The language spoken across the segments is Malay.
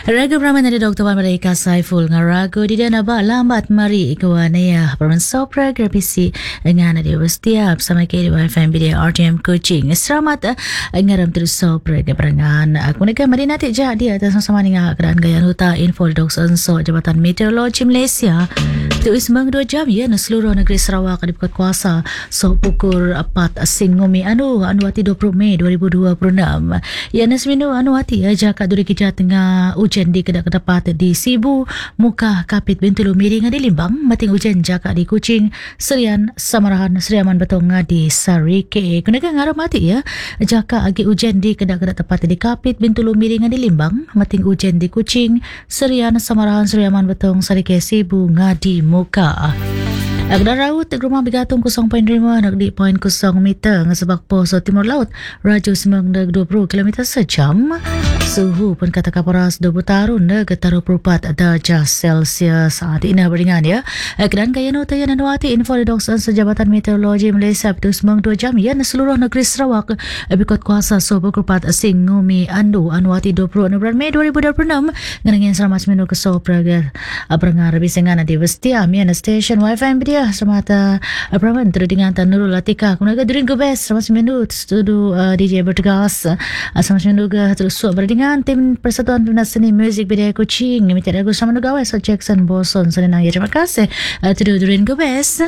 Ragu Brahman dari Dr. Wan Mereka Saiful ngaragu di dana ba lambat mari ikawanaya Perman Sopra Grapisi dengan dia setiap sama ke di FM BDA RTM Coaching. Selamat ngaram terus Sopra ke perangan. Aku nak mari nanti dia atas sama dengan keadaan gaya huta info Doks Enso Jabatan Meteorologi Malaysia. Tu ismang 2 jam ya na seluruh negeri Sarawak dibukat kuasa so pukul 4 singumi anu hati 20 Mei 2026. Ya na seminu anu hati jaka duri kita tengah ujian di kedak-kedapat di Sibu, Muka, Kapit, Bintulu, Miring, di Limbang, mating ujian jaka di Kuching, Serian, Samarahan, Seriaman Betong di Sarike. Kunaga ngaram mati ya, jaka agi ujian di kedak-kedapat di Kapit, Bintulu, Miring, di Limbang, mating ujian di Kuching, Serian, Samarahan, Seriaman Betong, Sarike, Sibu, di Muka. Agda raut rumah bigatong 0.5 nagdi 0.0 meter ngasabak po sa timur laut radyo 20 km sejam. Suhu pun kata kaparas 20 tarun na getaru perupat darjah Celsius saat ini beringan ya. Kedan kaya no tayo nanuati info di Doksan Sejabatan Meteorologi Malaysia itu semang 2 jam ya na seluruh negeri Sarawak bikot kuasa so perupat asing ngumi anuati 20 Mei 2026 nganangin selamat seminu ke so perangar bisengan di Vestiam ya na station WFM dia selamat Praman terdingan Nurul Latika kunaga during go best selamat seminu studio DJ bertugas selamat seminu ke terus berdingan tim Persatuan Peminat Seni Muzik Budaya Kuching minta lagu sama negawai so Jackson Boson senang ya terima kasih during go best.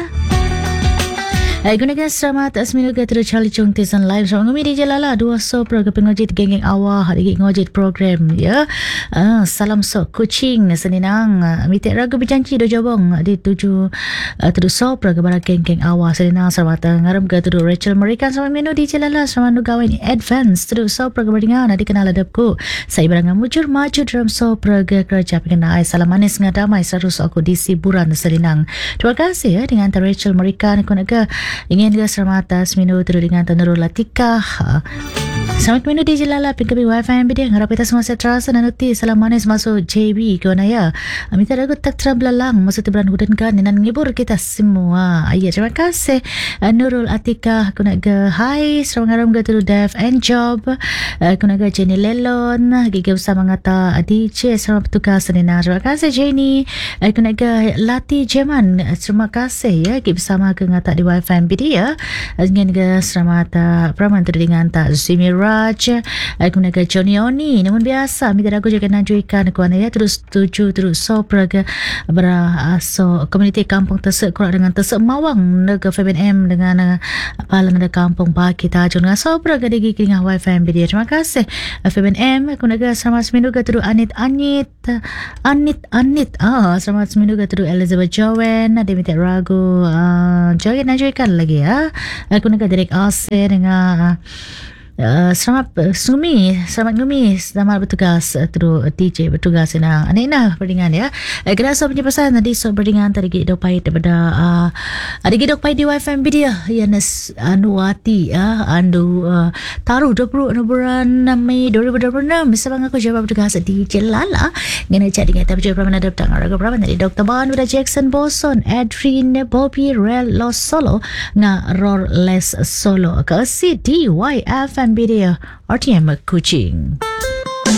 Gunakan selamat seminu ke terus Charlie Chung Tisan Live sama ngumi DJ Lala 2 so program ngojit geng-geng awal hari ngojit program ya. Salam so Kuching seninang minta ragu berjanji do jabong di 7 terus so program geng-geng awal seninang selamat ngaram ke terus Rachel Merikan sama menu DJ Lala sama nugawe ni advance terus so program dengan adik kenal adabku saya barang mujur maju dalam so program kerja pengenai salam manis ngadamai terus aku di Siburan seninang. Terima kasih ya dengan Rachel Merikan kunaga ingin juga selamat seminu terus dengan Nurul Latika. Selamat minu DJ Lala pingkabi WiFi MBD harap kita semua seterasa dan uti salam manis masuk JB kawan ayah minta lagu tak terbelalang masuk tiburan hudan kan dan ngibur kita semua ayah terima kasih Nurul Atika kuna ke hai selamat ngaram ke tu Dev and Job kuna ke Jenny Lelon gigi bersama ngata DJ selamat bertugas senina terima kasih Jenny kuna ke Lati Jeman terima kasih ya gigi bersama ke ngata di WiFi MBD ya ingin ke selamat Praman terdingan tak Zimira aku nak Johnny Oni namun biasa minta aku juga najuikan aku ya terus tuju terus so praga so komuniti kampung Tesek kurang dengan Tesek Mawang ke FBM dengan apalan ada kampung Pak kita jun dengan so praga digi dengan WiFi MBD terima kasih FBM aku nak selamat seminggu ke terus Anit selamat seminggu ke terus Elizabeth Jowen ada minta ragu joget najuikan lagi ya aku nak direct Ase dengan selamat ngumi selamat bertugas terus DJ bertugas senang anak berdingan ya kena so punya pesan tadi so berdingan tadi gidok pahit daripada ada gidok pahit di WiFi dia ya nas anuati andu taruh 20 bulan Mei 2026 bisa bang aku jawab bertugas DJ Lala ngena chat dengan tapi jawab mana datang raga berapa tadi Dr. Ban udah Jackson Boson Adrian Bobby Rel Los Solo nga Ror Les Solo ke CDYFM Video RTM Kuching.